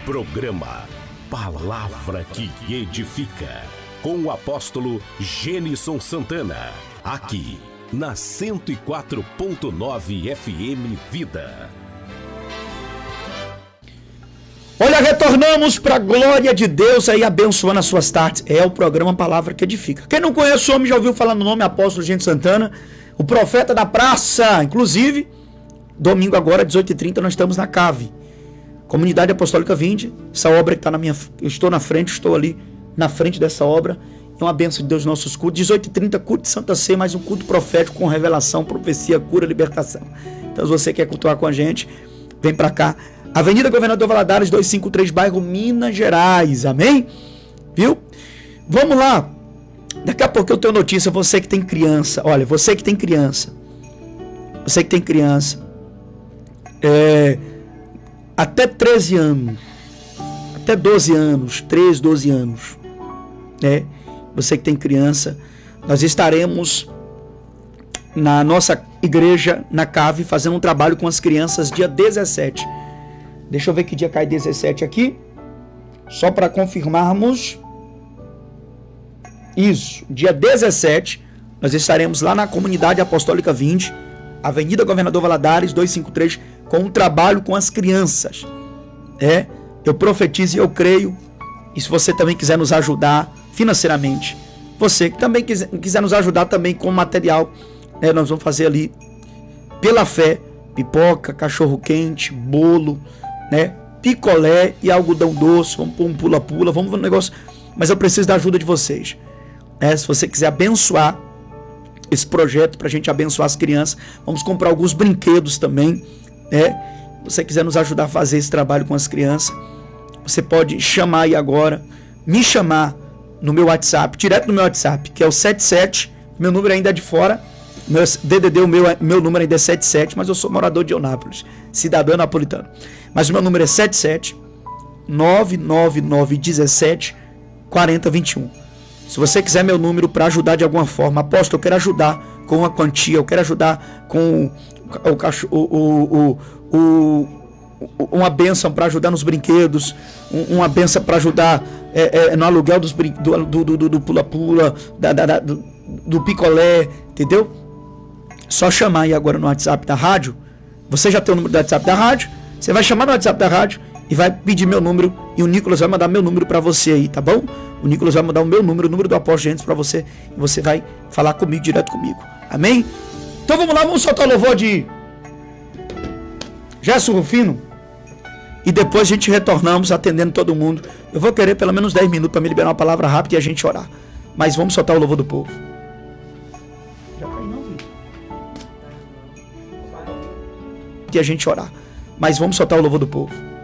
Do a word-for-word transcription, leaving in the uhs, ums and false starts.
Programa Palavra que Edifica, com o apóstolo Gênison Santana, aqui na cento e quatro ponto nove F M Vida. Olha, retornamos para a glória de Deus aí, abençoando as suas tardes. É o programa Palavra que Edifica. Quem não conhece o homem já ouviu falar no nome apóstolo Gênison Santana, o profeta da praça. Inclusive, domingo agora, dezoito e trinta, nós estamos na Cave, Comunidade Apostólica Vinde. Essa obra que está na minha... Eu estou na frente, estou ali na frente dessa obra. É uma bênção de Deus nos nossos cultos. dezoito e trinta, culto de Santa Ceia, mais um culto profético com revelação, profecia, cura, libertação. Então, se você quer cultuar com a gente, vem para cá. Avenida Governador Valadares, duzentos e cinquenta e três, bairro Minas Gerais. Amém? Viu? Vamos lá. Daqui a pouco eu tenho notícia. Você que tem criança. Olha, você que tem criança. Você que tem criança. É... Até treze anos, até doze anos, treze, doze anos, né? Você que tem criança, nós estaremos na nossa igreja, na Cave, fazendo um trabalho com as crianças dia dezessete. Deixa eu ver que dia cai dezessete aqui, só para confirmarmos. Isso, dia dezessete, nós estaremos lá na Comunidade Apostólica Vinde, Avenida Governador Valadares, duzentos e cinquenta e três, com um trabalho com as crianças. É, eu profetizo e eu creio. E se você também quiser nos ajudar financeiramente, você que também quiser, quiser nos ajudar também com material, né, nós vamos fazer ali, pela fé, pipoca, cachorro quente, bolo, né, picolé e algodão doce. Vamos pôr um pula-pula, vamos ver um negócio. Mas eu preciso da ajuda de vocês. É, se você quiser abençoar esse projeto, para a gente abençoar as crianças, vamos comprar alguns brinquedos também. É, se você quiser nos ajudar a fazer esse trabalho com as crianças, você pode chamar aí agora, me chamar no meu WhatsApp, direto no meu WhatsApp, que é o setenta e sete, meu número ainda é de fora, meu D D D, o meu, meu número ainda é setenta e sete, mas eu sou morador de Eunápolis, cidadão napolitano. Mas o meu número é setenta e sete, nove nove nove um sete, quatro zero dois um. Se você quiser meu número para ajudar de alguma forma, apóstolo, eu quero ajudar com uma quantia, eu quero ajudar com o, o, o, o, uma bênção para ajudar nos brinquedos, uma bênção para ajudar é, é, no aluguel dos, do, do, do, do pula-pula, da, da, do, do picolé, entendeu? Só chamar aí agora no WhatsApp da rádio. Você já tem o número do WhatsApp da rádio, você vai chamar no WhatsApp da rádio e vai pedir meu número, e o Nicolas vai mandar meu número para você aí, tá bom? O Nicolas vai mandar o meu número, o número do apóstolo Gênison para você, e você vai falar comigo, direto comigo. Amém? Então vamos lá, vamos soltar o louvor de Gerson Rufino, e depois a gente retornamos atendendo todo mundo. Eu vou querer pelo menos dez minutos para me liberar uma palavra rápida e a gente orar. Mas vamos soltar o louvor do povo. Já cai não, filho? E a gente orar. Mas vamos soltar o louvor do povo.